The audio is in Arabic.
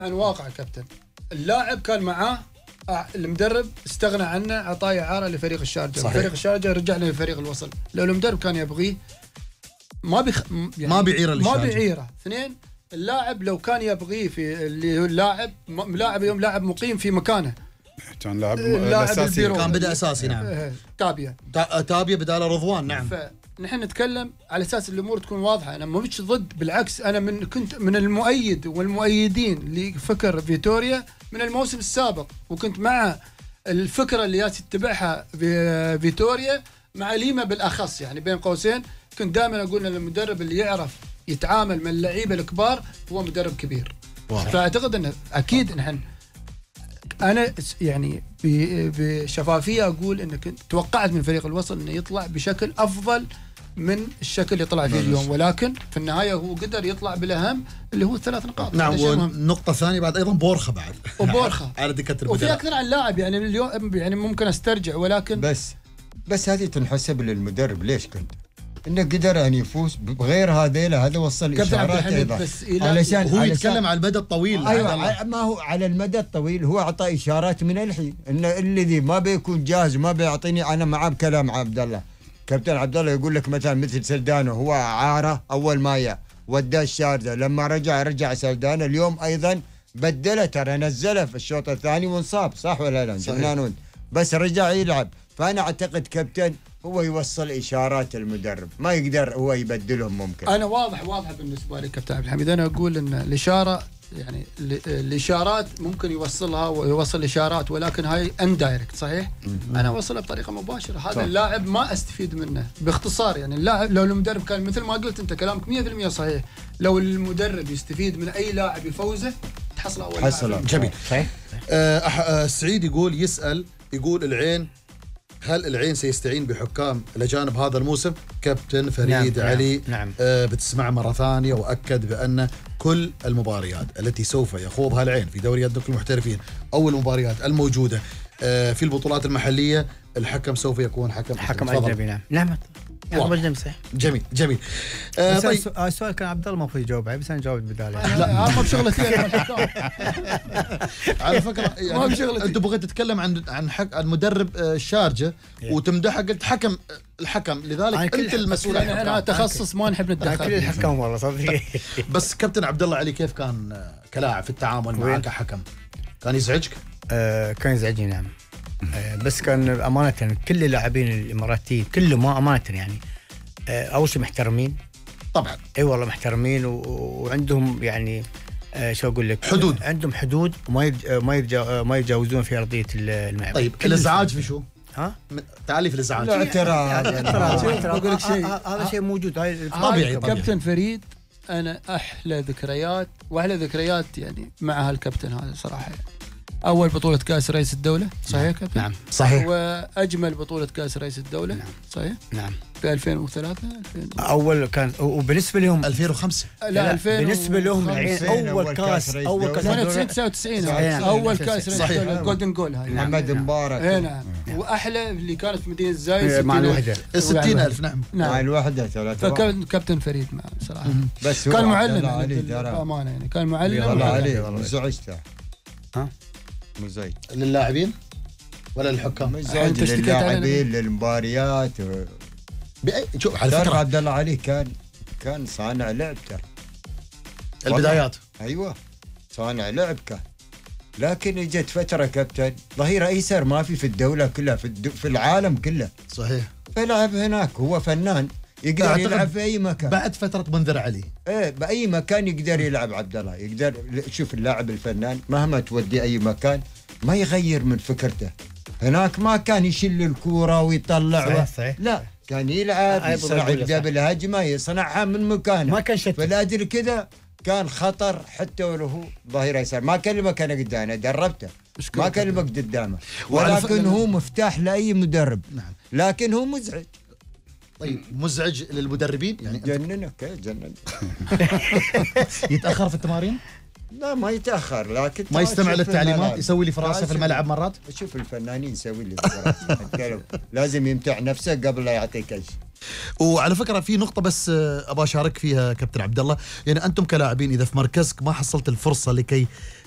عن واقع كابتن. اللاعب كان معاه المدرب استغنى عنه، عطاه اعاره لفريق الشارجه، فريق الشارجه رجع له لفريق الوصل. لو المدرب كان يبغيه يعني ما بيعيره ما بيعيره. اثنين، اللاعب لو كان يبغيه في اللي هو اللاعب يوم لاعب مقيم في مكانه، كان لاعب اساسي، كان بدا اساسي. نعم. تابيا بدال رضوان. نعم. فنحن نتكلم على اساس الامور تكون واضحه. انا مش ضد، بالعكس انا كنت من المؤيد والمؤيدين لفكر فيتوريا من الموسم السابق، وكنت مع الفكره اللي تتبعها فيتوريا مع ليما بالاخص. يعني بين قوسين كنت دائما اقول ان المدرب اللي يعرف يتعامل مع اللعيبه الكبار هو مدرب كبير. فاعتقد انه اكيد نحن، انا يعني بشفافيه اقول ان كنت توقعت من فريق الوصل انه يطلع بشكل افضل من الشكل اللي طلع فيه اليوم، ولكن في النهايه هو قدر يطلع بالاهم اللي هو الثلاث نقاط. نعم. والنقطه الثانيه بعد ايضا بورخه بعد وبورخه على دكه البدلاء، وفي اكثر عن لاعب يعني اليوم يعني ممكن استرجع، ولكن بس هذه تنحسب للمدرب. ليش كنت انه قدر ان يفوز بغير هذا وصل اشارات ايضا علشان هو يتكلم على المدى الطويل. ايوه، ما هو على المدى الطويل هو اعطى اشارات من الحين ان الذي ما بيكون جاهز وما بيعطيني. انا معاه بكلام عبد الله، كابتن عبد الله يقول لك مثل سلدانو هو عاره اول ما وداه الشارجه، لما رجع سلدانو اليوم ايضا بدله، ترى نزله في الشوط الثاني وانصاب، صح ولا لا؟ جنانون بس رجع يلعب. فانا اعتقد كابتن هو يوصل اشارات المدرب، ما يقدر هو يبدلهم. ممكن انا واضحه بالنسبه لي كابتن عبد الحميد. انا اقول ان الاشاره يعني الاشارات ممكن يوصلها ويوصل اشارات، ولكن هاي اندايركت. صحيح. انا اوصلها بطريقه مباشره. هذا اللاعب ما استفيد منه. باختصار يعني اللاعب لو المدرب كان مثل ما قلت انت كلامك 100% صحيح، لو المدرب يستفيد من اي لاعب يفوزه تحصل اول لاعب. جميل. صحيح. سعيد يقول العين، هل العين سيستعين بحكام الأجانب هذا الموسم؟ كابتن فريد علي بتسمع مرة ثانية، وأكد بأن كل المباريات التي سوف يخوضها العين في دوري الدك المحترفين أو المباريات الموجودة في البطولات المحلية الحكم سوف يكون حكم أجنبي. نعم. صحيح. جميل. طيب السؤال كان عبد الله ما المفروض يجاوب عليه، بس انا جاوبت بداله. لا ما بشغلتي على فكره يعني انت بغيت تتكلم عن مدرب الشارجه وتمدحه، قلت الحكم لذلك انت المسؤول. انا تخصص ما نحب نتدخل كل الحكام والله صدقني. بس كابتن عبد الله علي كيف كان كلاعب في التعامل معك كحكم؟ كان يزعجك؟ كان يزعجني. نعم. بس كان أمانة كل اللاعبين الإماراتيين كلهم أمانة يعني أول شيء محترمين طبعا. أي والله محترمين وعندهم يعني شو أقول لك حدود. عندهم حدود وما يتجاوزون في أرضية الملعب. طيب الإزعاج في شو؟ تعالي في الإزعاج. لا اعتراض. أقول لك شيء هذا شيء موجود طبيعي. كابتن فريد أنا أحلى ذكريات يعني مع هالكابتن هذا صراحة. يعني أول بطولة كأس رئيس الدولة. صحيح كابتن؟ نعم صحيح. وأجمل بطولة كأس رئيس الدولة. نعم. صحيح. نعم. في 2003 أول كان، وبالنسبة لهم 2005. لا 2000 بالنسبة لهم العين أول كاس 99 أول كأس رئيس الدولة جولدن جول هاي محمد مبارك. نعم. وأحلى اللي كانت في مدينة الزايد مع الوحدة 60,000. نعم. مع الوحدة 3. فكان كابتن فريد مع صراحة. بس كان معلم أمانة يعني كان معلم. والله عليه مزعجته. مزعج للاعبين ولا للحكام؟ مزعج للاعبين للمباريات. شوف على فكرة عبد الله علي كان صانع لعب البدايات. ايوه صانع لعب كان، لكن اجت فترة كابتن ظهير ايسر ما في الدولة كلها في العالم كله. صحيح. فلعب هناك، هو فنان يقدر يلعب في اي مكان. بعد فترة منذر علي باي مكان يقدر يلعب عبد الله. يقدر. شوف اللاعب الفنان مهما تودي اي مكان ما يغير من فكرته. هناك ما كان يشيل الكورة ويطلع. صحيح. لا كان يلعب يصنع قبل هجمة يصنعها من مكانه. ما كان شت. فلاجل كذا كان خطر حتى ولو هو ظهير يسار. ما كلمك انا قدامه، انا دربته ما كلمك قدامه، ولكن هو مفتاح لاي مدرب. نعم. لكن هو مزعج. طيب مزعج للمدربين يعني؟ جننك. يتأخر في التمارين؟ لا ما يتأخر، لكن ما يستمع للتعليمات، يسوي لي فراسة في الملعب مرات. شوف الفنانين يسوي لي فراسة. لازم يمتع نفسه قبل لا يعطيك اي شيء. وعلى فكرة في نقطة بس أبغى أشارك فيها كابتن عبد الله، يعني أنتم كلاعبين إذا في مركزك ما حصلت الفرصة لكي